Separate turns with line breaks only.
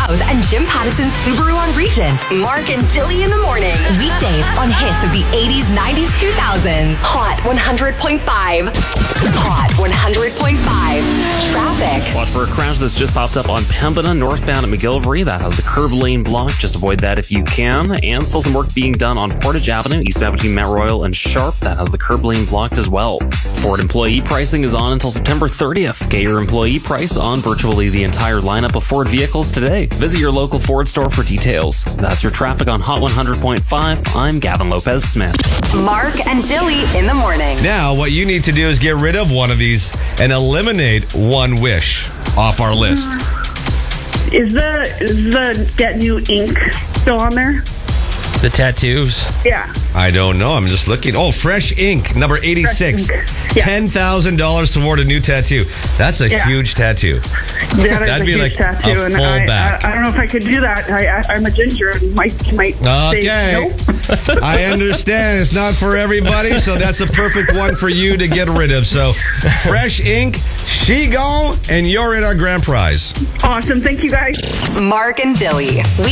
South and Jim Pattison Subaru on Regent. Mark and Tilly in the morning. Weekdays on hits of the 80s, 90s, 2000s. Hot 100.5. Hot 100.5. Traffic.
Watch for a crash that's just popped up on Pembina, northbound at McGillivray. That has the curb lane blocked. Just avoid that if you can. And still some work being done on Portage Avenue, eastbound between Mount Royal and Sharp. That has the curb lane blocked as well. Ford employee pricing is on until September 30th. Get your employee price on virtually the entire lineup of Ford vehicles today. Visit your local Ford store for details. That's your traffic on Hot 100.5. I'm Gavin Lopez-Smith.
Mark and Tilly in the morning.
Now, what you need to do is get rid of one of these and eliminate one wish off our list.
Is the Get New ink still on there?
The tattoos.
Yeah.
I don't know. I'm just looking. Oh, Fresh Ink, number 86.
Fresh Ink. Yeah.
$10,000 toward a new tattoo. That's a huge tattoo.
That'd
be
a huge
like
tattoo,
a
and
full back.
I don't know if I could do that. I'm a ginger and might
Okay.
say no.
I understand. It's not for everybody, so that's a perfect one for you to get rid of. So, Fresh Ink, she gone, and you're in our grand prize.
Awesome. Thank you, guys.
Mark and Tilly.